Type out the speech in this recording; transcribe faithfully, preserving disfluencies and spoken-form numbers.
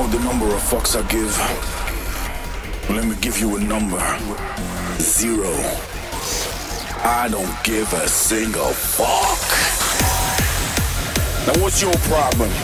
know the number of fucks I give? Let me give you a number. Zero. I don't give a single fuck. Now what's your problem?